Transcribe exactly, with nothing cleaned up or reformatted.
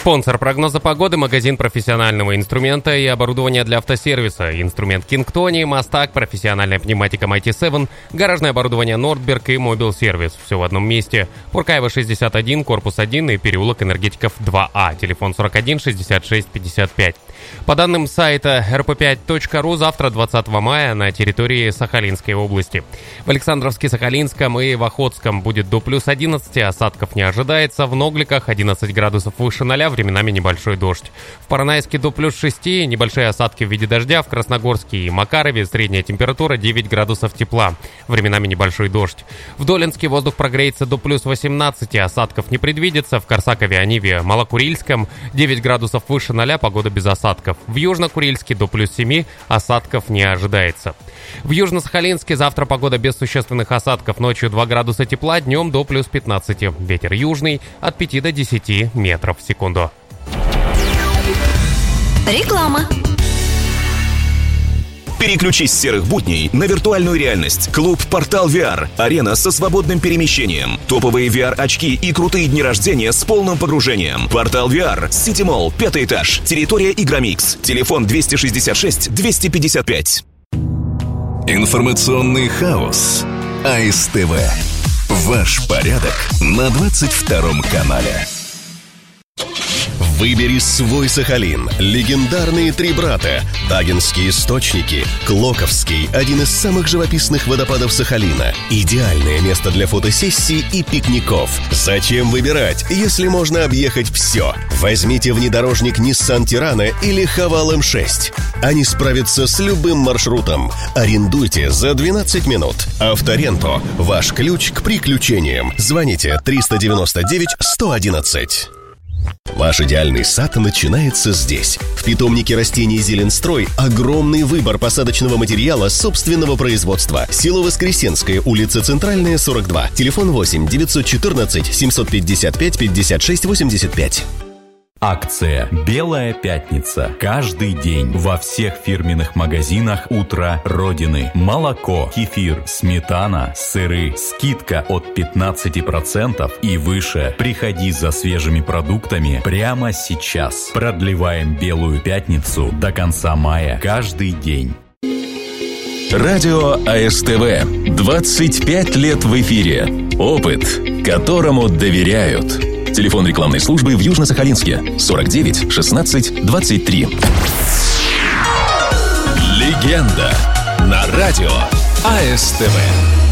Спонсор прогноза погоды – магазин профессионального инструмента и оборудования для автосервиса. Инструмент Кингтони, Мастак, профессиональная пневматика Майти семь, гаражное оборудование Нордберг и Мобил Сервис. Все в одном месте. Пуркаева шестьдесят один, корпус один и переулок Энергетиков два А. Телефон сорок один шестьдесят шесть пятьдесят пять. По данным сайта эр пэ пять точка ру, завтра, двадцатого мая, на территории Сахалинской области. В Александровске-Сахалинском и в Охотском будет до плюс одиннадцати, осадков не ожидается. В Ногликах одиннадцать градусов выше ноля, временами небольшой дождь. В Поронайске до плюс шести, небольшие осадки в виде дождя. В Красногорске и Макарове средняя температура девять градусов тепла, временами небольшой дождь. В Долинске воздух прогреется до плюс восемнадцати, осадков не предвидится. В Корсакове, Ониве, Малокурильском девять градусов выше ноля, погода без осадков. В Южно-Курильске до плюс семи, осадков не ожидается. В Южно-Сахалинске завтра погода без существенных осадков, ночью два градуса тепла, днем до плюс пятнадцати. Ветер южный от пяти до десяти метров в секунду. Реклама. Переключись с серых будней на виртуальную реальность. Клуб «Портал ви ар». Арена со свободным перемещением. Топовые ви ар-очки и крутые дни рождения с полным погружением. «Портал ви ар», Сити Молл, пятый этаж. Территория Игромикс. Телефон двести шестьдесят шесть двести пятьдесят пять. Информационный хаос. а эс тэ вэ. Ваш порядок на двадцать втором канале. Выбери свой Сахалин. Легендарные три брата. Дагинские источники. Клоковский, один из самых живописных водопадов Сахалина. Идеальное место для фотосессий и пикников. Зачем выбирать, если можно объехать все? Возьмите внедорожник Nissan Tirana или Haval эм шесть. Они справятся с любым маршрутом. Арендуйте за двенадцать минут. Авторенто. Ваш ключ к приключениям. Звоните триста девяносто девять сто одиннадцать. Ваш идеальный сад начинается здесь. В питомнике растений «Зеленстрой» огромный выбор посадочного материала собственного производства. Село Воскресенское, улица Центральная, сорок два. Телефон восемь девятьсот четырнадцать семьсот пятьдесят пять пятьдесят шесть восемьдесят пять. Акция «Белая пятница». Каждый день во всех фирменных магазинах «Утро Родины». Молоко, кефир, сметана, сыры. Скидка от пятнадцати процентов и выше. Приходи за свежими продуктами прямо сейчас. Продлеваем «Белую пятницу» до конца мая. Каждый день. Радио а эс тэ вэ. двадцать пять лет в эфире. Опыт, которому доверяют. Телефон рекламной службы в Южно-Сахалинске сорок девять шестнадцать двадцать три. Легенда на радио а эс тэ вэ.